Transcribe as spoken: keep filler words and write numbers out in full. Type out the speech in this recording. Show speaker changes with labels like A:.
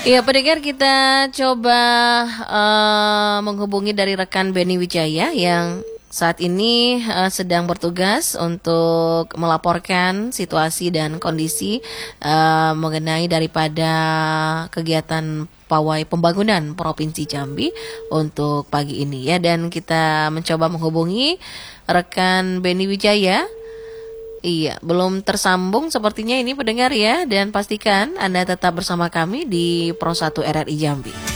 A: Iya, pendengar, kita coba eh, menghubungi dari rekan Beni Wijaya yang saat ini eh, sedang bertugas untuk melaporkan situasi dan kondisi eh, mengenai daripada kegiatan pawai pembangunan Provinsi Jambi untuk pagi ini ya, dan kita mencoba menghubungi rekan Beni Wijaya. Iya, belum tersambung sepertinya ini pendengar ya, dan pastikan Anda tetap bersama kami di Pro satu R R I Jambi.